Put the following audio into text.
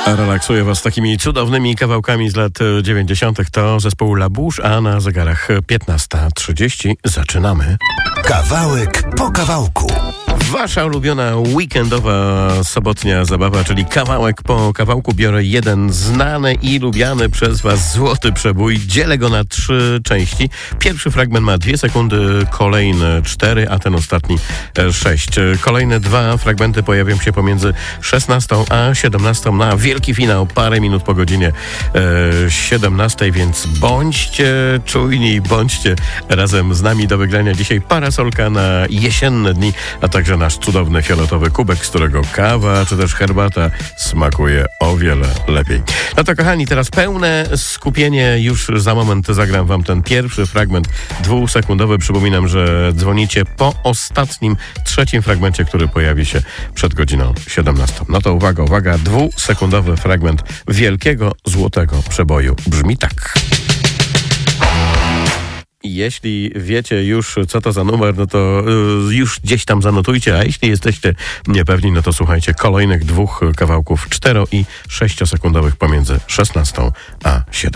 Relaksuję was takimi cudownymi kawałkami z lat 90. To zespół La Bouche, a na zegarach 15:30 zaczynamy. Kawałek po kawałku. Wasza ulubiona weekendowa sobotnia zabawa, czyli kawałek po kawałku. Biorę jeden znany i lubiany przez was złoty przebój. Dzielę go na 3 części. Pierwszy fragment ma 2 sekundy, kolejne 4, a ten ostatni 6. Kolejne 2 fragmenty pojawią się pomiędzy 16 a 17 na wielki finał. Parę minut po godzinie 17, więc bądźcie czujni, bądźcie razem z nami. Do wygrania dzisiaj parasolka na jesienne dni, a także nasz cudowny fioletowy kubek, z którego kawa czy też herbata smakuje o wiele lepiej. No to kochani, teraz pełne skupienie. Już za moment zagram wam ten pierwszy fragment 2-sekundowy. Przypominam, że dzwonicie po ostatnim, 3. fragmencie, który pojawi się przed godziną 17. No to uwaga, uwaga, 2-sekundowy fragment wielkiego złotego przeboju. Brzmi tak. Jeśli wiecie już, co to za numer, no to już gdzieś tam zanotujcie, a jeśli jesteście niepewni, no to słuchajcie kolejnych 2 kawałków 4- i 6-sekundowych pomiędzy 16 a 17.